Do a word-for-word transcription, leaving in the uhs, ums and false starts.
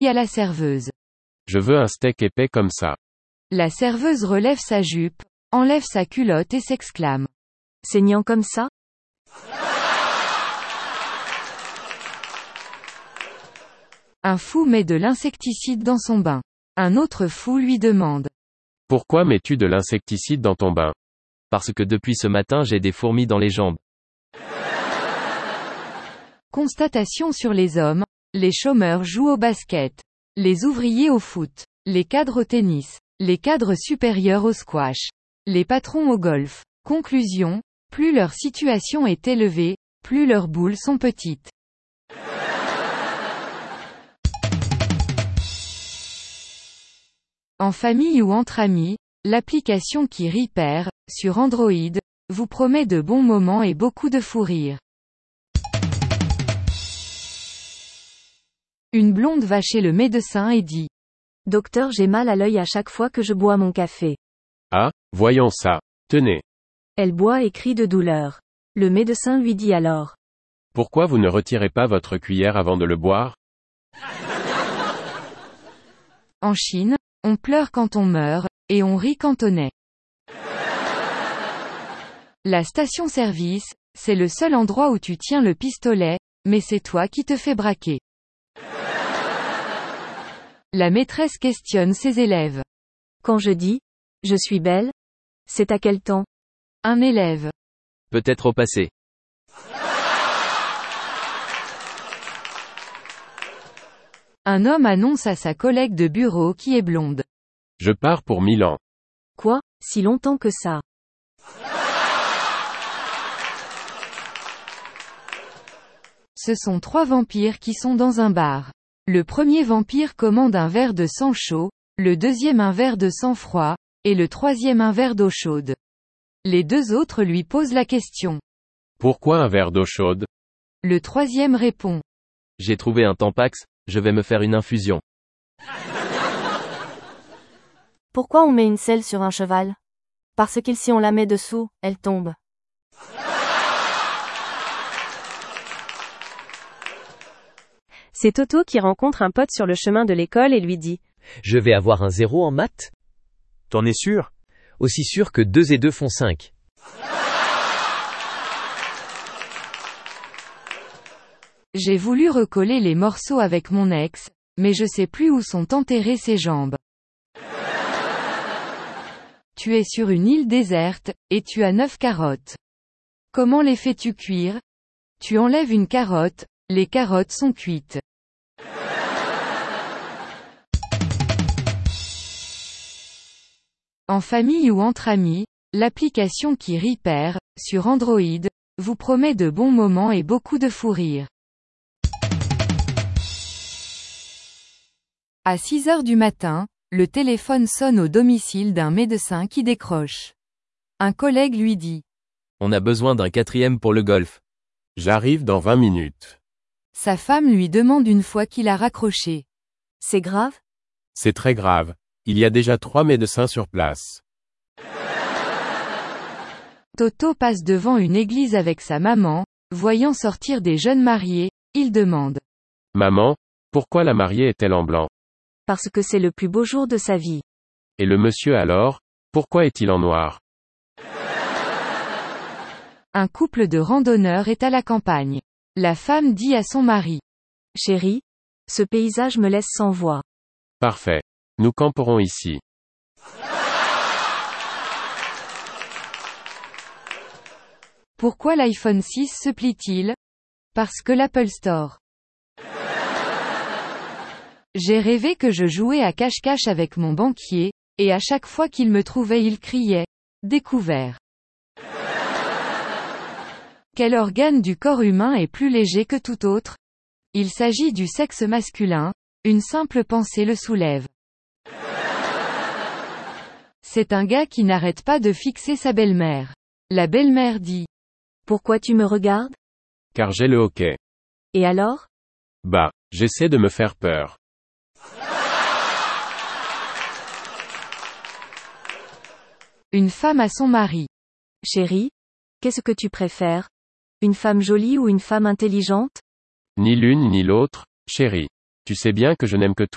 et à la serveuse. Je veux un steak épais comme ça. La serveuse relève sa jupe, enlève sa culotte et s'exclame. Saignant comme ça? Un fou met de l'insecticide dans son bain. Un autre fou lui demande. Pourquoi mets-tu de l'insecticide dans ton bain? Parce que depuis ce matin j'ai des fourmis dans les jambes. Constatation sur les hommes. Les chômeurs jouent au basket. Les ouvriers au foot. Les cadres au tennis. Les cadres supérieurs au squash. Les patrons au golf. Conclusion. Plus leur situation est élevée, plus leurs boules sont petites. En famille ou entre amis, l'application qui rit perd, sur Android, vous promet de bons moments et beaucoup de fou rire. Une blonde va chez le médecin et dit. Docteur, j'ai mal à l'œil à chaque fois que je bois mon café. Ah, voyons ça. Tenez. Elle boit et crie de douleur. Le médecin lui dit alors. Pourquoi vous ne retirez pas votre cuillère avant de le boire? En Chine, on pleure quand on meurt, et on rit quand on est. La station-service, c'est le seul endroit où tu tiens le pistolet, mais c'est toi qui te fais braquer. La maîtresse questionne ses élèves. Quand je dis « je suis belle », c'est à quel temps? Un élève. Peut-être au passé. Un homme annonce à sa collègue de bureau qui est blonde. Je pars pour Milan. Quoi, si longtemps que ça? Ce sont trois vampires qui sont dans un bar. Le premier vampire commande un verre de sang chaud, le deuxième un verre de sang froid, et le troisième un verre d'eau chaude. Les deux autres lui posent la question. Pourquoi un verre d'eau chaude? Le troisième répond. J'ai trouvé un Tampax, je vais me faire une infusion. Pourquoi on met une selle sur un cheval? Parce que si on la met dessous, elle tombe. C'est Toto qui rencontre un pote sur le chemin de l'école et lui dit. Je vais avoir un zéro en maths? T'en es sûr? Aussi sûr que deux et deux font cinq. J'ai voulu recoller les morceaux avec mon ex, mais je sais plus où sont enterrées ses jambes. Tu es sur une île déserte, et tu as neuf carottes. Comment les fais-tu cuire? Tu enlèves une carotte, les carottes sont cuites. En famille ou entre amis, l'application qui rit perd, sur Android, vous promet de bons moments et beaucoup de fou rire. À six heures du matin, le téléphone sonne au domicile d'un médecin qui décroche. Un collègue lui dit. On a besoin d'un quatrième pour le golf. J'arrive dans vingt minutes. Sa femme lui demande une fois qu'il a raccroché. C'est grave? C'est très grave. Il y a déjà trois médecins sur place. Toto passe devant une église avec sa maman, voyant sortir des jeunes mariés, il demande. Maman, pourquoi la mariée est-elle en blanc? Parce que c'est le plus beau jour de sa vie. Et le monsieur alors, pourquoi est-il en noir? Un couple de randonneurs est à la campagne. La femme dit à son mari. Chérie, ce paysage me laisse sans voix. Parfait. Nous camperons ici. Pourquoi l'iPhone six se plie-t-il? Parce que l'Apple Store. J'ai rêvé que je jouais à cache-cache avec mon banquier, et à chaque fois qu'il me trouvait il criait « Découvert ». Quel organe du corps humain est plus léger que tout autre? Il s'agit du sexe masculin, une simple pensée le soulève. C'est un gars qui n'arrête pas de fixer sa belle-mère. La belle-mère dit. Pourquoi tu me regardes? Car j'ai le hoquet. Et alors? Bah, j'essaie de me faire peur. Une femme à son mari. Chérie, qu'est-ce que tu préfères? Une femme jolie ou une femme intelligente? Ni l'une ni l'autre, chérie. Tu sais bien que je n'aime que toi.